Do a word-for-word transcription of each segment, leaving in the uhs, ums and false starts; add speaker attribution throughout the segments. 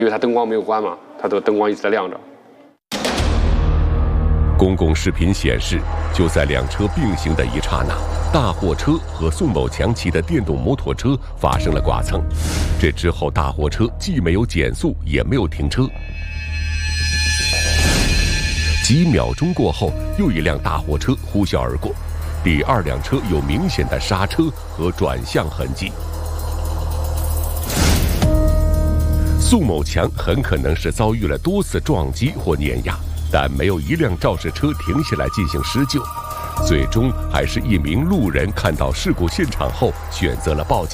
Speaker 1: 因为它灯光没有关嘛，它的灯光一直在亮着。
Speaker 2: 公共视频显示，就在两车并行的一刹那，大货车和宋某强骑的电动摩托车发生了剐蹭。这之后，大货车既没有减速，也没有停车。几秒钟过后，又一辆大货车呼啸而过，第二辆车有明显的刹车和转向痕迹。宋某强很可能是遭遇了多次撞击或碾压，但没有一辆肇事车停下来进行施救。最终还是一名路人看到事故现场后选择了报警。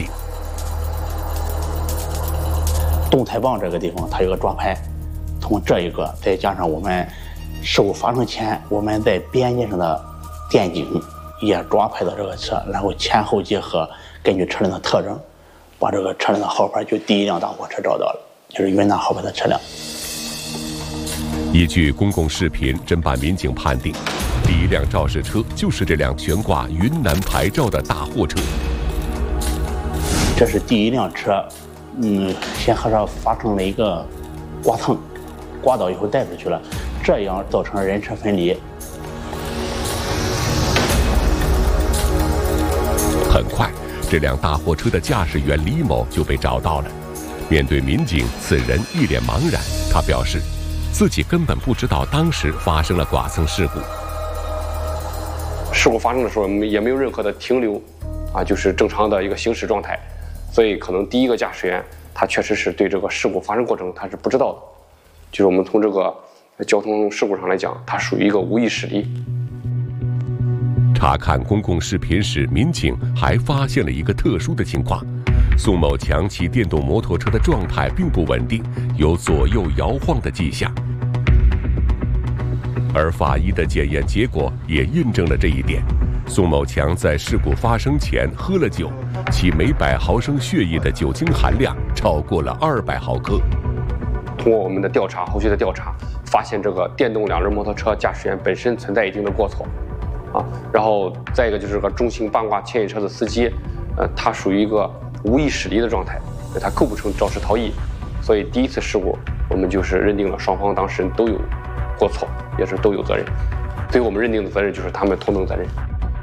Speaker 3: 动态棒这个地方它有个抓拍，从这一个再加上我们事故发生前我们在边界上的电警也抓拍到这个车，然后前后结合，根据车辆的特征，把这个车辆的号牌就第一辆大货车找到了，就是云南号牌的车辆。
Speaker 2: 依据公共视频，侦办民警判定，第一辆肇事车就是这辆悬挂云南牌照的大货车。
Speaker 3: 这是第一辆车，嗯，先和它发生了一个刮蹭，刮倒以后带出去了，这样造成人车分离。
Speaker 2: 很快，这辆大货车的驾驶员李某就被找到了。面对民警，此人一脸茫然，他表示，自己根本不知道当时发生了剐蹭事故。
Speaker 1: 事故发生的时候也没有任何的停留，啊，就是正常的一个行驶状态，所以可能第一个驾驶员他确实是对这个事故发生过程他是不知道的，就是我们从这个交通事故上来讲，它属于一个无意识离。
Speaker 2: 查看公共视频时，民警还发现了一个特殊的情况。宋某强骑电动摩托车的状态并不稳定，有左右摇晃的迹象，而法医的检验结果也印证了这一点。宋某强在事故发生前喝了酒，其每百毫升血液的酒精含量超过了二百毫克。
Speaker 1: 通过我们的调查，后续的调查，发现这个电动两轮摩托车驾驶员本身存在一定的过错，啊，然后再一个就是这个中型半挂牵引车的司机，呃，他属于一个无意识离的状态，它构不成肇事逃逸，所以第一次事故我们就是认定了双方当事人都有过错，也是都有责任，所以我们认定的责任就是他们同等责任。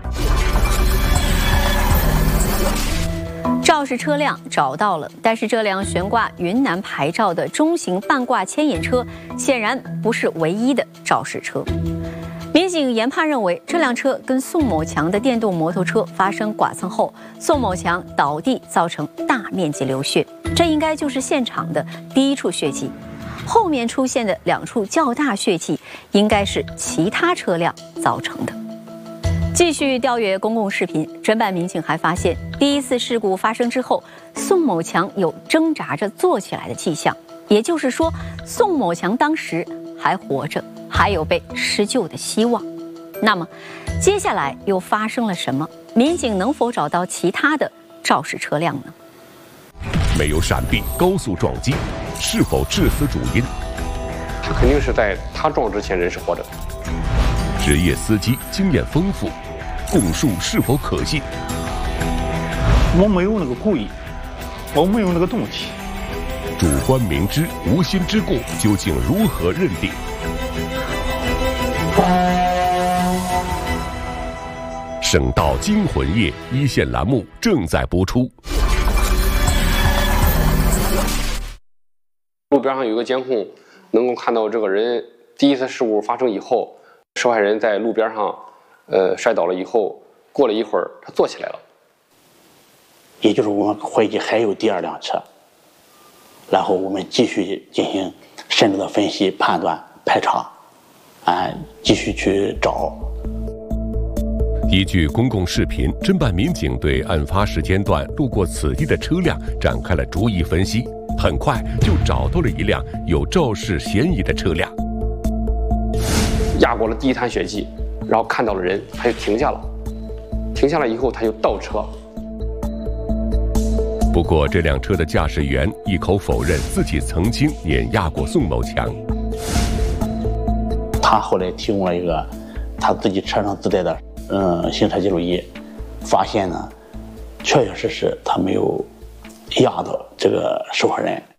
Speaker 4: 肇事车辆找到了，但是这辆悬挂云南牌照的中型半挂牵引车显然不是唯一的肇事车。民警研判认为，这辆车跟宋某强的电动摩托车发生剐蹭后，宋某强倒地造成大面积流血，这应该就是现场的第一处血迹。后面出现的两处较大血迹，应该是其他车辆造成的。继续调阅公共视频，侦办民警还发现，第一次事故发生之后，宋某强有挣扎着坐起来的迹象，也就是说，宋某强当时还活着，还有被施救的希望。那么，接下来又发生了什么？民警能否找到其他的肇事车辆呢？
Speaker 2: 没有闪避，高速撞击，是否致死主因？
Speaker 1: 他肯定是在他撞之前人是活着的。
Speaker 2: 职业司机经验丰富，供述是否可信？
Speaker 5: 我没有那个故意，我没有那个动机。
Speaker 2: 主观明知，无心之过，究竟如何认定？省道惊魂夜一线栏目正在播出。
Speaker 1: 路边上有个监控，能够看到这个人第一次事故发生以后，受害人在路边上，呃，摔倒了以后，过了一会儿，他坐起来了。
Speaker 3: 也就是我们怀疑还有第二辆车，然后我们继续进行深入的分析、判断、排查，啊，继续去找。
Speaker 2: 依据公共视频，侦办民警对案发时间段路过此地的车辆展开了逐一分析，很快就找到了一辆有肇事嫌疑的车辆。
Speaker 1: 压过了第一滩血迹，然后看到了人，他就停下了。停下来以后，他就倒车。
Speaker 2: 不过，这辆车的驾驶员一口否认自己曾经碾压过宋某强。
Speaker 3: 他后来提供了一个他自己车上自带的嗯行车记录仪，发现呢，确确实实他没有压到这个受害人。